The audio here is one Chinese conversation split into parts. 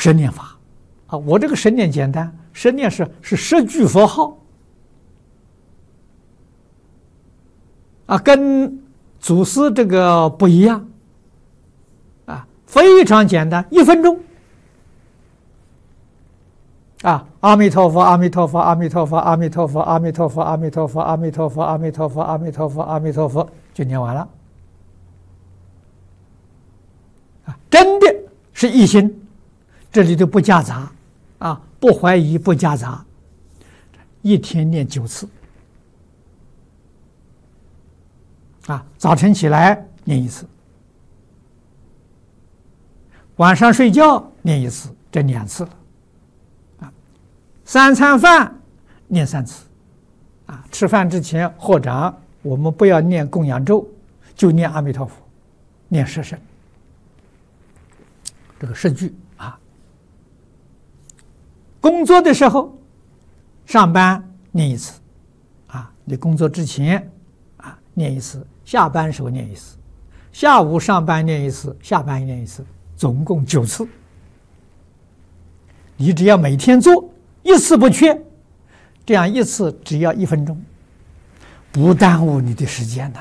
十念法啊。我这个十念简单，十念是10句佛号啊，跟祖师这个不一样啊，非常简单，1分钟啊，阿弥陀佛，阿弥陀佛，阿弥陀佛，阿弥陀佛，阿弥陀佛，阿弥陀佛，阿弥陀佛，阿弥陀佛，阿弥陀佛，阿弥陀佛，就念完了啊！真的是一心，这里头不夹杂啊，不怀疑，不夹杂，一天念9次啊，早晨起来念1次，晚上睡觉念1次，这2次了。3餐饭念3次，啊，吃饭之前或者我们不要念供养咒，就念阿弥陀佛，念10声，这个10句啊。工作的时候，上班念1次，啊，你工作之前啊念1次，下班时候念1次，下午上班念1次，下班念1次，总共9次。你只要每天做。1次不缺，这样1次只要1分钟，不耽误你的时间呐，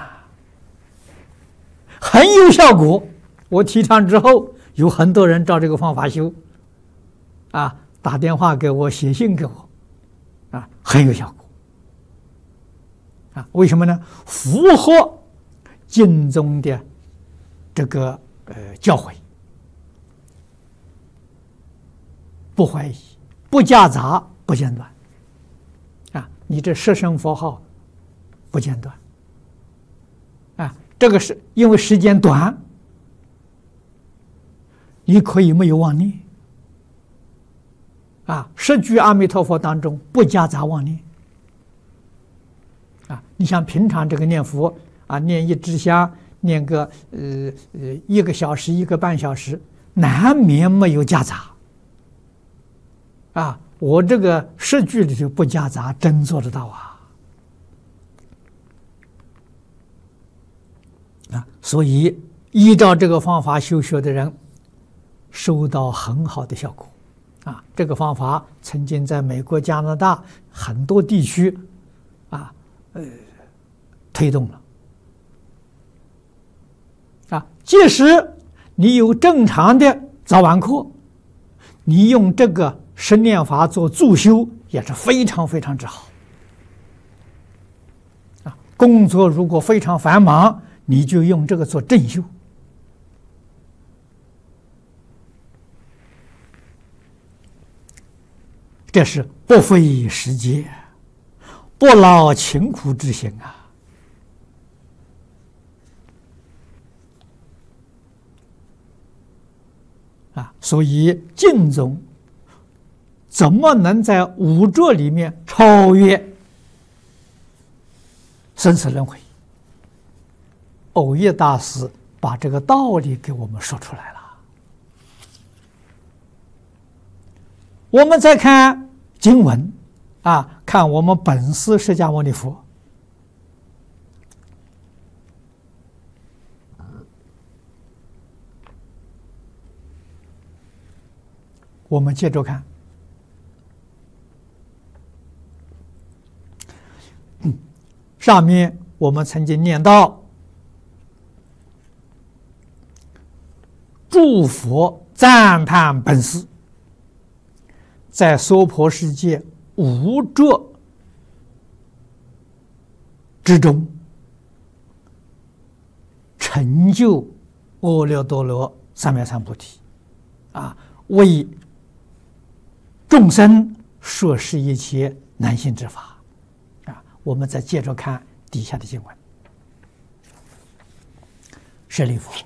很有效果。我提倡之后，有很多人照这个方法修，啊，打电话给我，写信给我，啊，很有效果，啊，为什么呢？符合经中的这个教诲，不怀疑。不夹杂，不间断，啊！你这10声佛号不间断，啊！这个是因为时间短，你可以没有妄念，啊！10句阿弥陀佛当中不夹杂妄念，啊！你像平常这个念佛啊，念1支香，念个1个小时、1个半小时，难免没有夹杂。啊，我这个10句里头不夹杂，真做得到啊！啊，所以依照这个方法修学的人，收到很好的效果。啊，这个方法曾经在美国、加拿大很多地区，啊，推动了。啊，即使你有正常的早晚课，你用这个10念法做助修也是非常非常之好啊！工作如果非常繁忙，你就用这个做正修。这是不费时节，不劳勤苦之心啊！所以净宗怎么能在5浊里面超越生死轮回？藕益大师把这个道理给我们说出来了。我们再看经文啊，看我们本师释迦牟尼佛，我们接着看。上面我们曾经念到，诸佛赞叹本师，在娑婆世界5浊之中，成就阿耨多罗三藐三菩提，啊，为众生说是一切难信之法。我们再接着看底下的经文。舍利弗，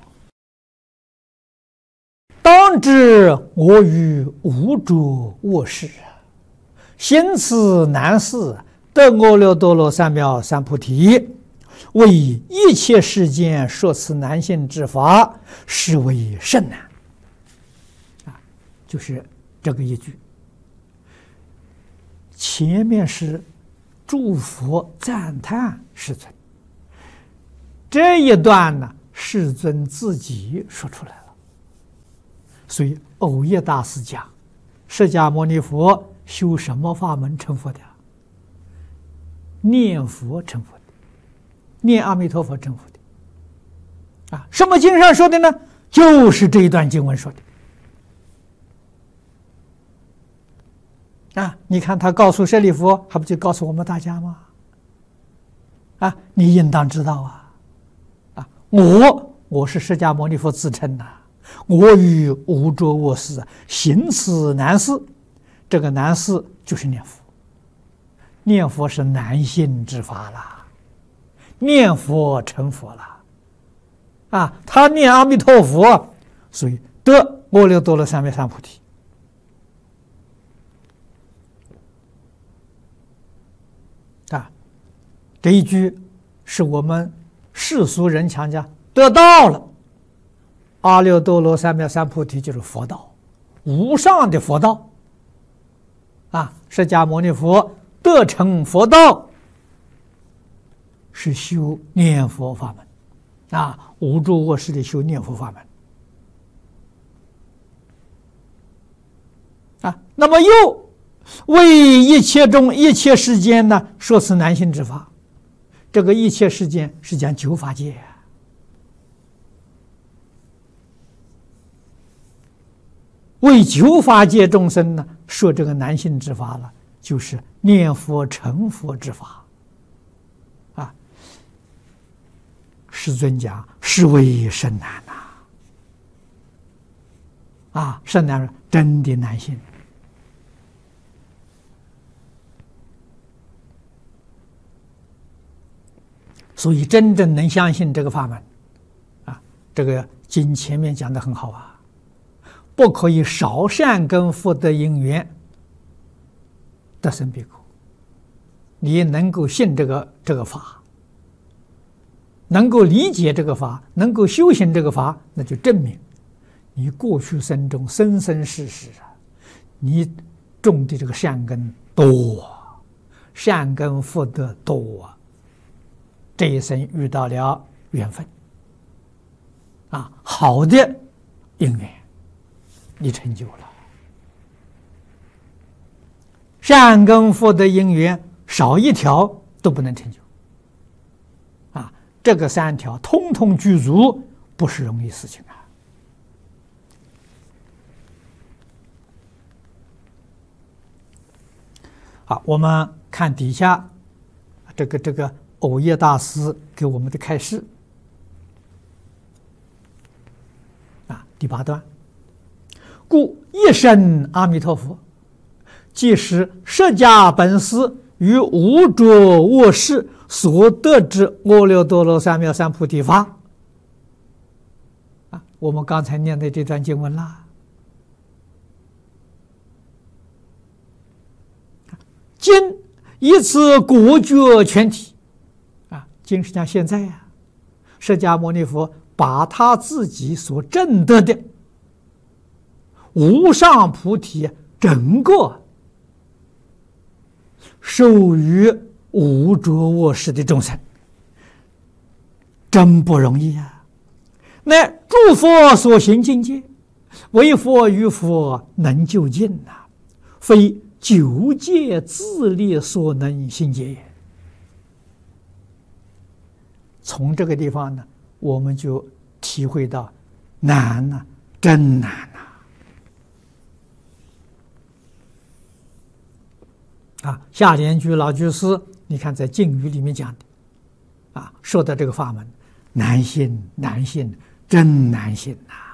当知我于无着卧室，行此难事，得阿耨多罗三藐三菩提，为一切世间说此难信之法，是为甚难。啊，就是这个一句。前面是诸佛赞叹世尊，这一段呢，世尊自己说出来了。 所以藕益大师讲，释迦牟尼佛修什么法门成佛的？念佛成佛的，念阿弥陀佛成佛的。什么经上说的呢？就是这一段经文说的。你看他告诉舍利弗，还不就告诉我们大家吗？你应当知道我是释迦牟尼佛自称我与无着我事，行此难事。这个难事就是念佛，念佛是难信之法啦，念佛成佛了。他念阿弥陀佛，所以得阿耨多罗三藐三菩提。这一句是我们世俗人强讲得到了阿耨多罗三藐三菩提，就是佛道，无上的佛道。释迦牟尼佛得成佛道是修念佛法门，无着我事的修念佛法门。那么又为一切中一切世间呢，说此难信之法。这个一切世间是讲九法界，为九法界众生呢说这个难信之法了，就是念佛成佛之法。世尊讲是为甚难甚难，真的难信。所以真正能相信这个法门这个经前面讲的很好不可以少善根福德因缘得生彼国。你能够信这个法，能够理解这个法，能够修行这个法，那就证明你过去生中生生世世你种的这个善根多，善根福德多这一生遇到了缘分好的因缘，你成就了。善根福德因缘少一条都不能成就这个三条通通具足，不是容易事情好，我们看底下这个藕益大师给我们的开示第8段，故一生阿弥陀佛，即是释迦本师于无着我事所得之阿耨多罗三藐三菩提法。我们刚才念的这段经文啦，今以此果觉全体经是讲现在释迦牟尼佛把他自己所证得的无上菩提整个授予无着我事的众生，真不容易那诸佛所行境界，唯佛与佛能究竟非九界自力所能行解也。从这个地方呢，我们就体会到难真难夏莲居老居士，你看在经语里面讲的说的这个法门难信难信，真难信